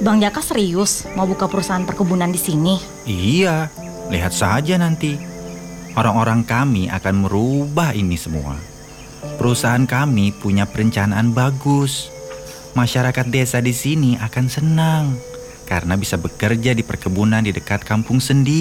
Bang Jaka serius mau buka perusahaan perkebunan di sini? Iya, lihat saja nanti. Orang-orang kami akan merubah ini semua. Perusahaan kami punya perencanaan bagus. Masyarakat desa di sini akan senang karena bisa bekerja di perkebunan di dekat kampung sendiri.